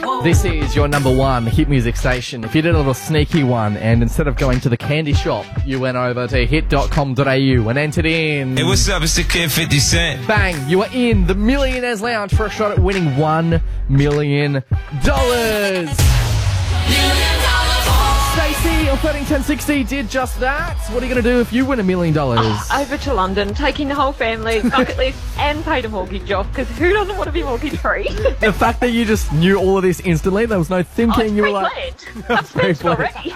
This is your number one hit music station. If you did a little sneaky one and instead of going to the candy shop, you went over to hit.com.au and entered in... Hey, what's up? It's the Kid 50 Cent. Bang! You are in the Millionaires Lounge for a shot at winning $1 million. Stacey, or 131060 did just that. What are you going to do if you win $1 million? Over to London, taking the whole family, bucket list, and paid a mortgage off, because who doesn't want to be mortgage free? The fact that you just knew all of this instantly, there was no thinking. You were like, I've spent already.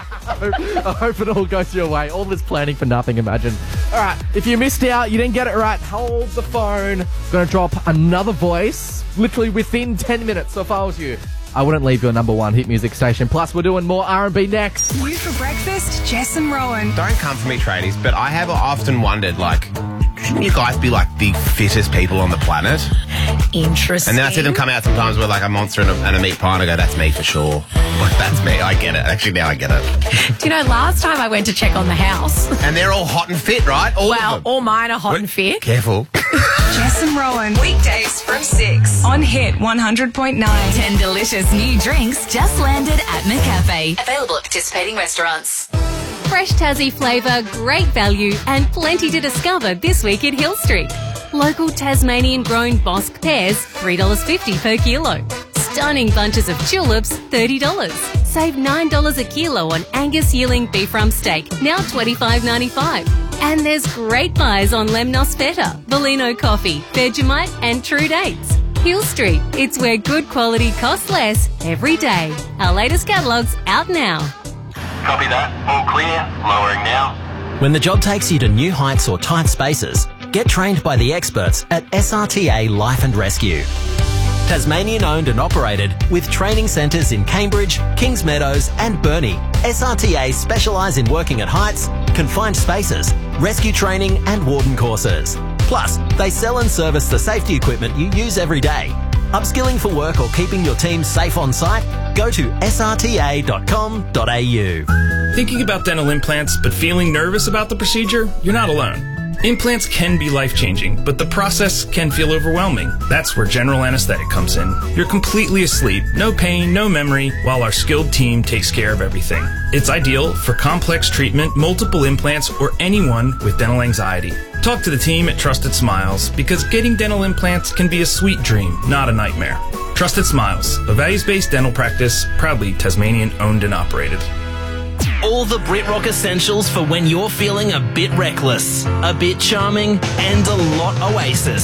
I hope it all goes your way. All this planning for nothing, imagine. All right, if you missed out, you didn't get it right, hold the phone. I'm going to drop another voice literally within 10 minutes. So if I was you, I wouldn't leave your number one hit music station. Plus, we're doing more R&B next. You for breakfast, Jess and Rowan. Don't come for me, tradies, but I have often wondered, like, shouldn't you guys be, like, the fittest people on the planet? Interesting. And then I see them come out sometimes with, like, a monster and a meat pie, and I go, that's me for sure. Like, that's me. I get it. Actually, now I get it. Do you know, last time I went to check on the house. And they're all hot and fit, right? All of them. All mine are hot and fit. Careful. Jess and Rowan, weekdays from 6 on Hit 100.9. 10 delicious new drinks just landed at McCafe. Available at participating restaurants. Fresh Tassie flavour, great value and plenty to discover this week at Hill Street. Local Tasmanian-grown Bosque pears, $3.50 per kilo. Stunning bunches of tulips, $30. Save $9 a kilo on Angus yearling beef rump steak, now $25.95. And there's great buys on Lemnos Feta, Bellino Coffee, Vegemite and True Dates. Hill Street, it's where good quality costs less every day. Our latest catalogue's out now. Copy that. All clear. Lowering now. When the job takes you to new heights or tight spaces, get trained by the experts at SRTA Life and Rescue. Tasmanian owned and operated with training centres in Cambridge, Kings Meadows and Burnie. SRTA specialise in working at heights, confined spaces, rescue training and warden courses. Plus, they sell and service the safety equipment you use every day. Upskilling for work or keeping your team safe on site? Go to srta.com.au. Thinking about dental implants but feeling nervous about the procedure? You're not alone. Implants can be life-changing, but the process can feel overwhelming. That's where general anesthetic comes in. You're completely asleep, no pain, no memory, while our skilled team takes care of everything. It's ideal for complex treatment, multiple implants, or anyone with dental anxiety. Talk to the team at Trusted Smiles, because getting dental implants can be a sweet dream, not a nightmare. Trusted Smiles, a values-based dental practice, proudly Tasmanian-owned and operated. All the BritRock essentials for when you're feeling a bit reckless, a bit charming, and a lot Oasis.